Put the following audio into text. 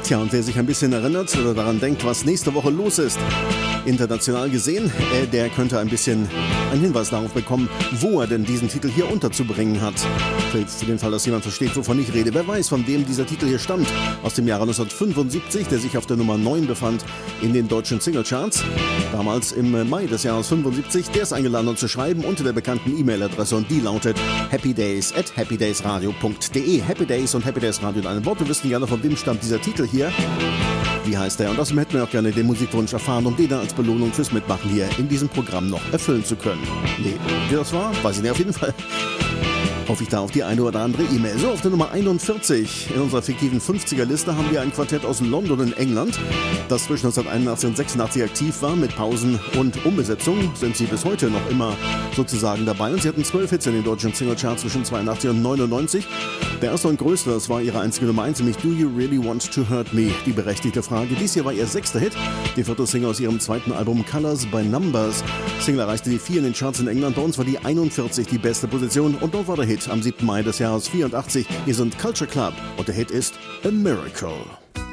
Tja, und wer sich ein bisschen erinnert oder daran denkt, was nächste Woche los ist, international gesehen, der könnte ein bisschen einen Hinweis darauf bekommen, wo er denn diesen Titel hier unterzubringen hat. Für den Fall, dass jemand versteht, wovon ich rede. Wer weiß, von wem dieser Titel hier stammt. Aus dem Jahre 1975, der sich auf der Nummer 9 befand in den deutschen Singlecharts. Damals im Mai des Jahres 75. Der ist eingeladen, uns zu schreiben unter der bekannten E-Mail-Adresse und die lautet happydays@happydaysradio.de. Happy Days und Happy Days Radio in einem Wort. Wir wissen gerne, von wem stammt dieser Titel hier. Wie heißt er? Und außerdem hätten wir auch gerne den Musikwunsch erfahren, um den dann als Belohnung fürs Mitmachen hier in diesem Programm noch erfüllen zu können. Nee, wie das war, weiß ich nicht, auf jeden Fall hoffe ich da auf die eine oder andere E-Mail. So, auf der Nummer 41 in unserer fiktiven 50er-Liste haben wir ein Quartett aus London in England, das zwischen 1981 und 86 aktiv war. Mit Pausen und Umbesetzungen sind sie bis heute noch immer sozusagen dabei. Und sie hatten 12 Hits in den deutschen Singlecharts zwischen 82 und 99. Der erste und größte, das war ihre einzige Nummer 1, nämlich Do You Really Want to Hurt Me? Die berechtigte Frage. Dies hier war ihr 6. Hit, die 4. Single aus ihrem 2. Album Colors by Numbers. Single erreichte die 4 in den Charts in England, bei uns war die 41 die beste Position und dort war der Hit am 7. Mai des Jahres 84. Wir sind Culture Club und der Hit ist A Miracle.